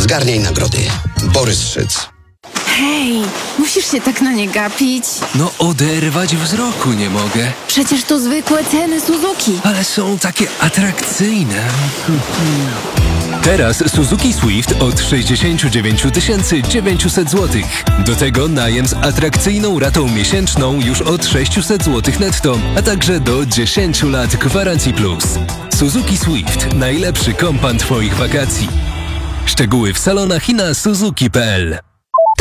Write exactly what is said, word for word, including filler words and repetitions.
Zgarniaj nagrody. Borys Szyc. Hej, musisz się tak na nie gapić. No oderwać wzroku nie mogę. Przecież to zwykłe ceny Suzuki. Ale są takie atrakcyjne. Teraz Suzuki Swift od sześćdziesiąt dziewięć tysięcy dziewięćset złotych. Do tego najem z atrakcyjną ratą miesięczną już od sześćset złotych netto, a także do dziesięć lat gwarancji plus. Suzuki Swift. Najlepszy kompan Twoich wakacji. Szczegóły w salonach i na suzuki kropka p l.